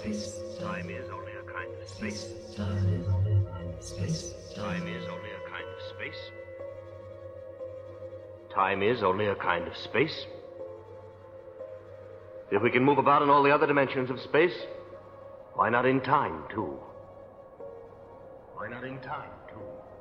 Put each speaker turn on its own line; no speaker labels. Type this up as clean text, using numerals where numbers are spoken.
Time is only a kind of space. Time is only a kind of space. Time is only a kind of space. If we can move about in all the other dimensions of space, why not in time, too? Why not in time, too?